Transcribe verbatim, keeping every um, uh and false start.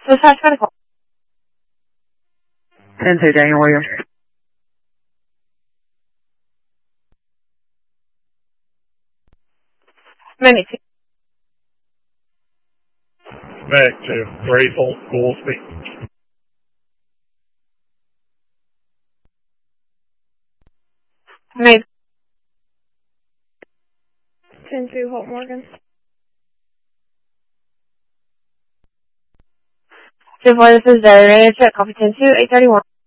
Dispatch medical. ten two, Daniel Williams. Many two. Back to Grayson Goolsby. Made. ten two, Holt Morgan. Two four, this is Desiree. Check copy ten two, eight thirty-one.